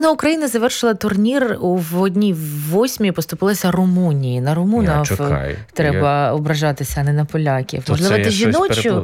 Ну, Україна завершила турнір в одній восьмій, поступилася Румунії. На румунів треба ображатися, а не на поляків. То можливо, ти жіночу,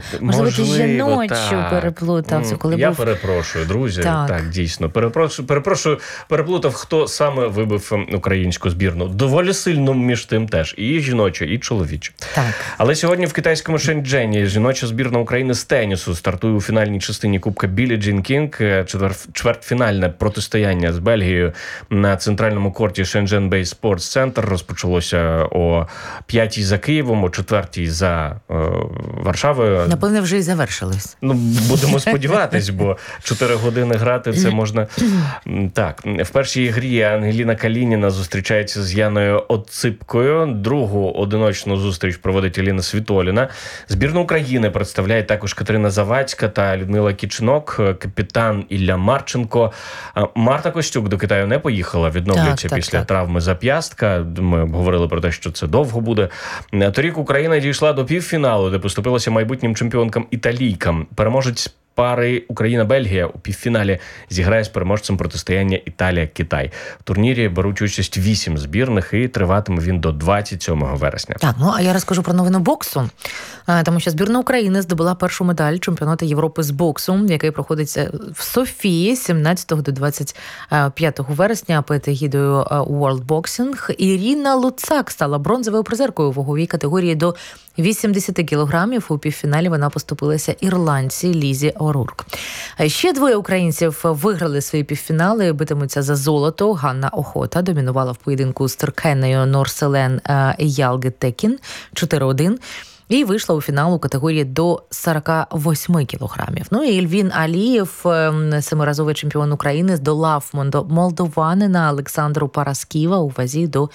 переплутав. Я перепрошую, друзі. Так, дійсно. Перепрошую, переплутав, хто саме вибив українську збірну. Доволі сильно між тим теж. І жіночу, і чоловічу. Так. Але сьогодні в китайському Шенчжені жіноча збірна України з тенісу стартує у фінальній частині Кубка Біллі Джін Кінг. Чвертьфінальне протистояння з Бельгією на центральному корті Shenzhen Bay Sports Center розпочалося о 5-й за Києвом, о 4-й за Варшавою. Напевне, вже і завершилось. Ну, будемо сподіватись, бо 4 години грати це можна... Так, в першій грі Ангеліна Калініна зустрічається з Яною Оципкою. Другу одиночну зустріч проводить Еліна Світоліна. Збірну України представляє також Катерина Завадська та Людмила Кічнок, капітан Ілля Марченко. Марта Костюк до Китаю не поїхала, відновлюється після травми зап'ястка. Ми обговорили про те, що це довго буде. Торік Україна дійшла до півфіналу, де поступилася майбутнім чемпіонкам-італійкам. Переможець пари Україна-Бельгія у півфіналі зіграє з переможцем протистояння Італія-Китай. В турнірі беруть участь 8 збірних і триватиме він до 27 вересня. Так, ну а я розкажу про новину боксу, тому що збірна України здобула першу медаль чемпіонату Європи з боксу, який проходить в Софії з 17 до 25 вересня під егідою World Boxing. Ірина Луцак стала бронзовою призеркою у ваговій категорії до 80 кілограмів. У півфіналі вона поступилася ірландці Лізі Орурк. Ще двоє українців виграли свої півфінали, битимуться за золото. Ганна Охота домінувала в поєдинку з Туркенею Норселен Ялгетекін 4-1. І вийшла у фінал у категорії до 48 кілограмів. Ну і Ільвін Алієв, 7-разовий чемпіон України, здолав молдованина Олександру Парасківа у вазі до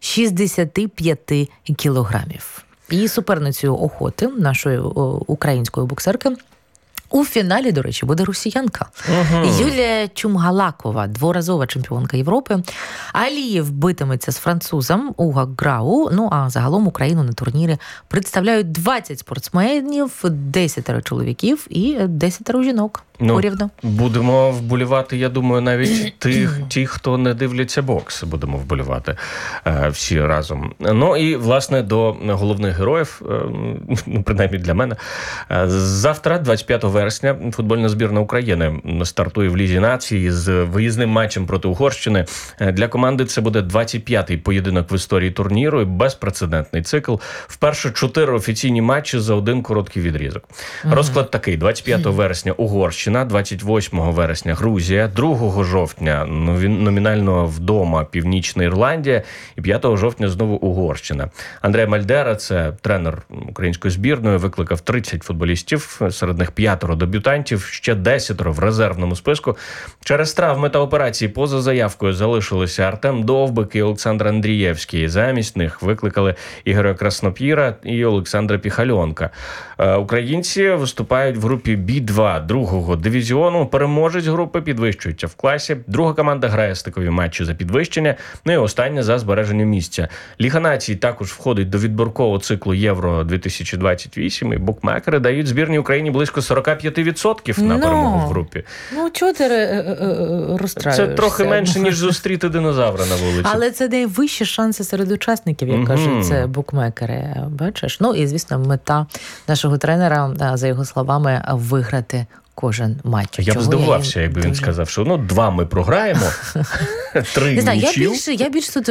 65 кілограмів. І суперницею Охоти, нашої української боксерки, у фіналі, до речі, буде росіянка. Юлія Чумгалакова, дворазова чемпіонка Європи. Алієв битиметься з французом Уга Грау. Ну, а загалом Україну на турнірі представляють 20 спортсменів, 10 чоловіків і 10 жінок. Порівно. Будемо вболівати, я думаю, навіть ті, хто не дивляться бокс, будемо вболівати всі разом. Ну і, власне, до головних героїв, принаймні для мене. Завтра, 25 вересня, футбольна збірна України стартує в Лізі нації з виїзним матчем проти Угорщини. Для команди це буде 25-й поєдинок в історії турніру і безпрецедентний цикл. Вперше 4 офіційні матчі за один короткий відрізок. Розклад такий: 25 вересня Угорщина, 28 вересня Грузія, 2 жовтня номінально вдома Північна Ірландія і 5 жовтня знову Угорщина. Андрей Мальдера, це тренер української збірної, викликав 30 футболістів, серед них 5 дебютантів, ще 10 в резервному списку. Через травми та операції поза заявкою залишилися Артем Довбик і Олександр Андрієвський. Замість них викликали Ігоря Красноп'єра і Олександра Піхальонка. Українці виступають в групі Бі-2 другого дивізіону. Переможець групи підвищується в класі. Друга команда грає стикові матчі за підвищення. Ну і остання за збереження місця. Ліга націй також входить до відбіркового циклу Євро-2028. І букмекери дають збірній Україні близько 45% на перемогу в групі. Ну, чого ти розстраюєшся? Це трохи менше, ніж зустріти динозавра на вулиці. Але це найвищі шанси серед учасників, як кажуть, це букмекери. Бачиш? Ну і, звісно, мета нашого тренера, за його словами, виграти кожен матч. Я б здивувався, якби він сказав, що 2 ми програємо, 3 нічию. Я більш тут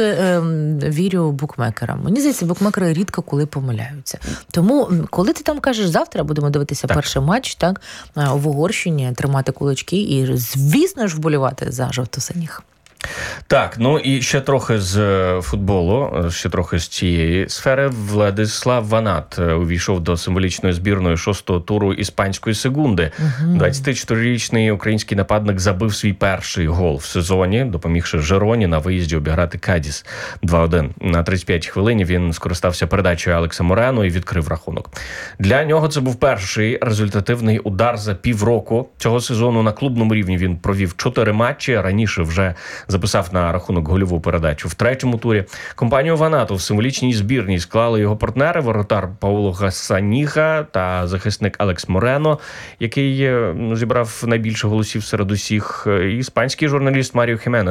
вірю букмекерам. Мені здається, букмекери рідко коли помиляються. Тому, коли ти там кажеш, завтра будемо дивитися перший матч, так, в Угорщині, тримати кулачки і, звісно ж, вболівати за жовто-синіх. Так, ну і ще трохи з футболу, ще трохи з цієї сфери. Владислав Ванат увійшов до символічної збірної 6-го туру іспанської Сегунди. 24-річний український нападник забив свій перший гол в сезоні, допомігши Жероні на виїзді обіграти Кадіс 2-1. На 35-й хвилині він скористався передачею Алекса Морено і відкрив рахунок. Для нього це був перший результативний удар за півроку. Цього сезону на клубному рівні він провів 4 матчі, раніше вже записав на на рахунок гольову передачу в третьому турі. Компанію Ванату в символічній збірній склали його партнери, воротар Пауло Гасаніга та захисник Алекс Морено, який зібрав найбільше голосів серед усіх, і іспанський журналіст Маріо Хіменес.